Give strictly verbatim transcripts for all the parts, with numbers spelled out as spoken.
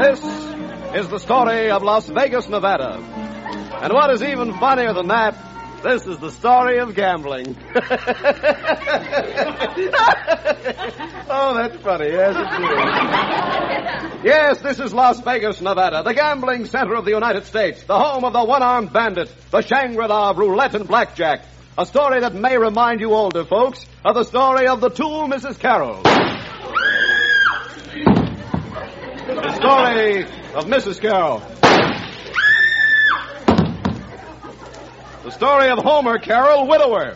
This is the story of Las Vegas, Nevada. And what is even funnier than that, this is the story of gambling. Oh, that's funny. Yes, it is. Yes, this is Las Vegas, Nevada, the gambling center of the United States, the home of the one-armed bandit, the Shangri-La of roulette and blackjack. A story that may remind you older folks of the story of the two Missus Carroll. The story of Missus Carroll. The story of Homer Carroll, widower.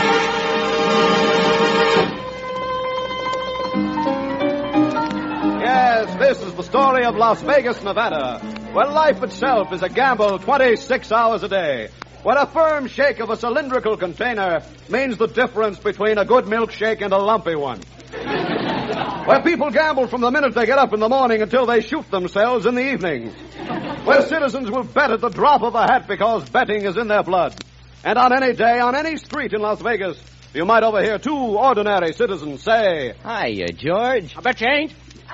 Yes, this is the story of Las Vegas, Nevada, where life itself is a gamble twenty-six hours a day. When a firm shake of a cylindrical container means the difference between a good milkshake and a lumpy one. Where people gamble from the minute they get up in the morning until they shoot themselves in the evening. Where citizens will bet at the drop of a hat because betting is in their blood. And on any day, on any street in Las Vegas, you might overhear two ordinary citizens say, "Hiya, George." I bet you ain't.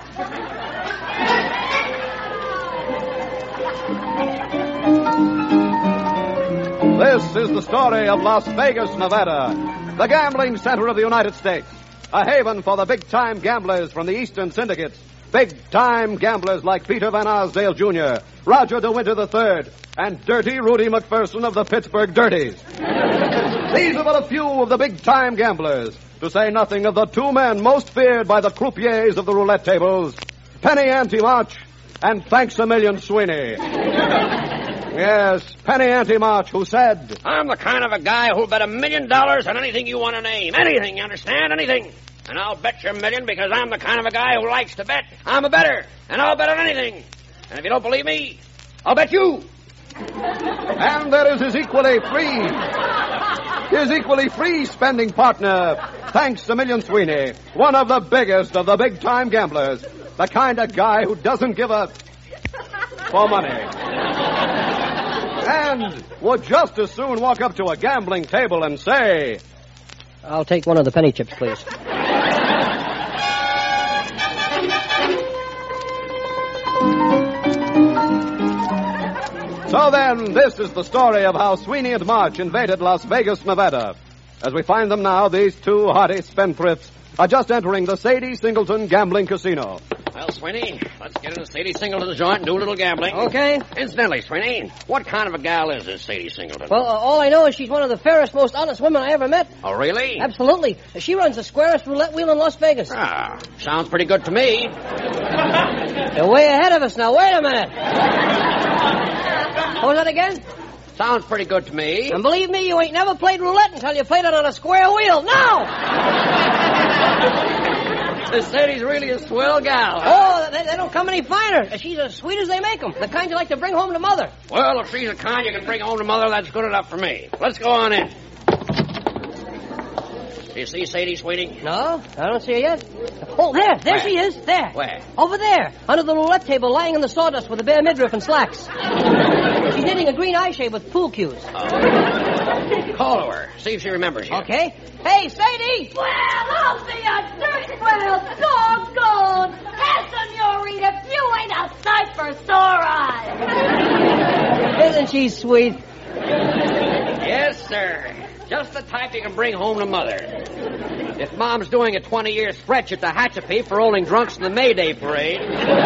This is the story of Las Vegas, Nevada, the gambling center of the United States. A haven for the big-time gamblers from the Eastern syndicates. Big-time gamblers like Peter Van Arsdale, Junior, Roger DeWinter the third, and Dirty Rudy McPherson of the Pittsburgh Dirties. These are but a few of the big-time gamblers, to say nothing of the two men most feared by the croupiers of the roulette tables, Penny Ante March and Thanks a Million Sweeney. Yes, Penny Ante March, who said, "I'm the kind of a guy who'll bet a million dollars on anything you want to name. Anything, you understand? Anything. And I'll bet you a million because I'm the kind of a guy who likes to bet. I'm a bettor, and I'll bet on anything. And if you don't believe me, I'll bet you." And there is his equally free, his equally free spending partner, Thanks a Million Sweeney, one of the biggest of the big-time gamblers, the kind of guy who doesn't give a for money. And would just as soon walk up to a gambling table and say, "I'll take one of the penny chips, please." So then, this is the story of how Sweeney and March invaded Las Vegas, Nevada. As we find them now, these two hearty spendthrifts are just entering the Sadie Singleton Gambling Casino. Well, Sweeney, let's get into Sadie Singleton's joint and do a little gambling. Okay. Incidentally, Sweeney, what kind of a gal is this Sadie Singleton? Well, uh, all I know is she's one of the fairest, most honest women I ever met. Oh, really? Absolutely. She runs the squarest roulette wheel in Las Vegas. Ah, sounds pretty good to me. They're way ahead of us now. Wait a minute. What was that again? Sounds pretty good to me. And believe me, you ain't never played roulette until you played it on a square wheel. No! This Sadie's really a swell gal. Oh, they, they don't come any finer. She's as sweet as they make them. The kind you like to bring home to mother. Well, if she's the kind you can bring home to mother, that's good enough for me. Let's go on in. Do you see Sadie, Sweeney? No, I don't see her yet. Oh, there. There Where? she is. There. Where? Over there. Under the roulette table, lying in the sawdust with a bare midriff and slacks. She's knitting a green eye shade with pool cues. Oh. Call to her. See if she remembers you. Okay. Hey, Sadie! Well, I'll be a dirt well doggone. Hey, senorita, you ain't a sight for sore eyes. Isn't she sweet? Yes, sir. Just the type you can bring home to mother. If Mom's doing a twenty-year stretch at the Hatchapee for rolling drunks in the May Day parade.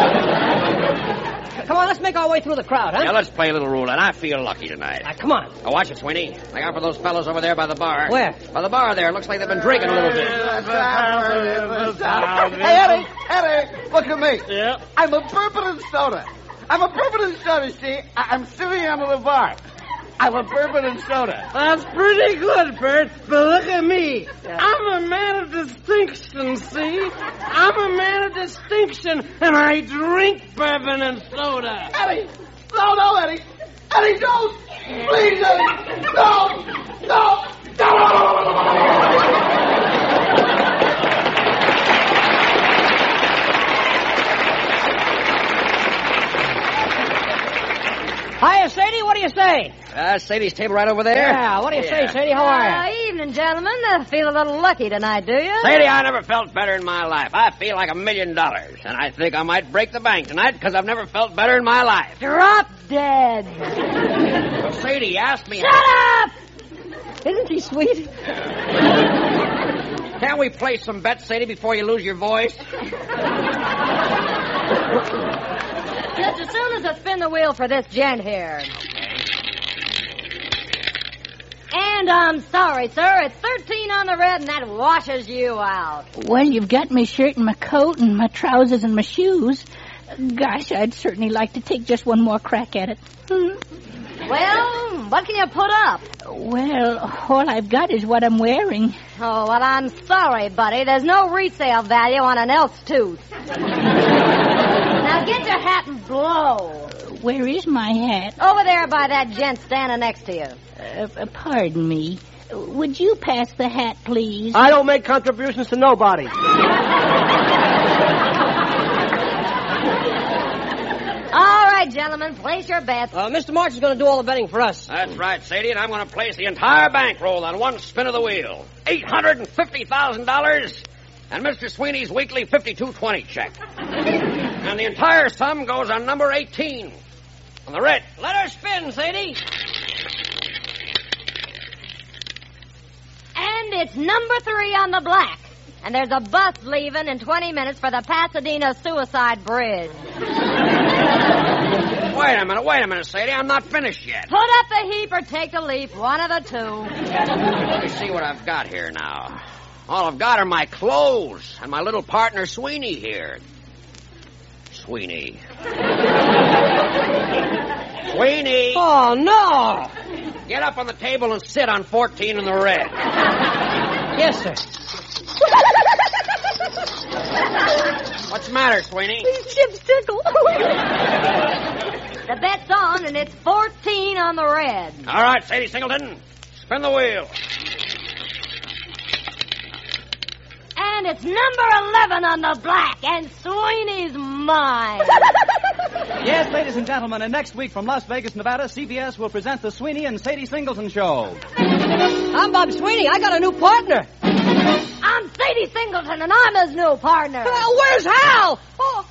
Come on, let's make our way through the crowd, huh? Yeah, let's play a little roulette. I feel lucky tonight. Now, come on. Now, watch it, Sweeney. Look out for those fellows over there by the bar. Where? By the bar there. Looks like they've been drinking a little bit. Hey, Eddie, Eddie, look at me. Yeah? I'm a bourbon and soda. I'm a bourbon and soda, see? I- I'm sitting under the bar. I'm a bourbon and soda. That's pretty good, Bert, but look at me. I'm a man of distinction, see? I'm a man of distinction, and I drink bourbon and soda. Eddie! No, no, Eddie! Eddie, don't! Please, Eddie! No! No! No! Hiya, Sadie, what are do you say? Uh, Sadie's table right over there. Yeah, what do you Yeah. say, Sadie? How are you? Uh, evening, gentlemen. Uh, feel a little lucky tonight, do you? Sadie, I never felt better in my life. I feel like a million dollars. And I think I might break the bank tonight because I've never felt better in my life. Drop dead. Well, Sadie asked me... Shut up! Isn't he sweet? Can't we play some bets, Sadie, before you lose your voice? Just as soon as I spin the wheel for this gent here. And I'm sorry, sir. It's thirteen on the red, and that washes you out. Well, you've got my shirt and my coat and my trousers and my shoes. Gosh, I'd certainly like to take just one more crack at it. Hmm. Well, what can you put up? Well, all I've got is what I'm wearing. Oh, well, I'm sorry, buddy. There's no resale value on an elk's tooth. Now get your hat and blow. Where is my hat? Over there by that gent standing next to you. Uh, uh, pardon me. Would you pass the hat, please? I don't make contributions to nobody. All right, gentlemen, place your bets. Uh, Mister March is going to do all the betting for us. That's right, Sadie, and I'm going to place the entire bankroll on one spin of the wheel. eight hundred fifty thousand dollars and Mister Sweeney's weekly fifty-two twenty check. And the entire sum goes on number eighteen on the red. Let her spin, Sadie. And it's number three on the black. And there's a bus leaving in twenty minutes for the Pasadena Suicide Bridge. Wait a minute, wait a minute, Sadie. I'm not finished yet. Put up the heap or take the leap. One of the two. Let me see what I've got here now. All I've got are my clothes and my little partner Sweeney here. Sweeney. Sweeney! Oh, no! Get up on the table and sit on fourteen in the red. Yes, sir. What's the matter, Sweeney? Chips tickle. The bet's on, and it's fourteen on the red. All right, Sadie Singleton, spin the wheel. And it's number eleven on the black, and Sweeney's mine. Yes, ladies and gentlemen, and next week from Las Vegas, Nevada, C B S will present the Sweeney and Sadie Singleton Show. I'm Bob Sweeney. I got a new partner. I'm Sadie Singleton, and I'm his new partner. Well, where's Hal? Oh.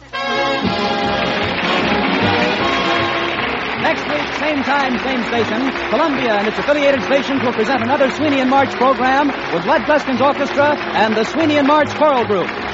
Next week, same time, same station, Columbia and its affiliated stations will present another Sweeney and March program with Led Gluskin's Orchestra and the Sweeney and March Choral Group.